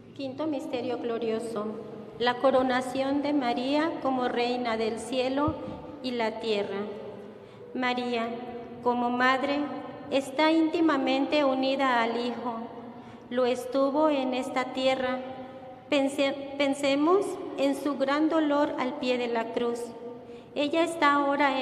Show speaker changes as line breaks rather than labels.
Quinto misterio glorioso, la coronación de María como reina del cielo y la tierra. María, como madre, está íntimamente unida al Hijo. Lo estuvo en esta tierra. Pensemos en su gran dolor al pie de la cruz. Ella está ahora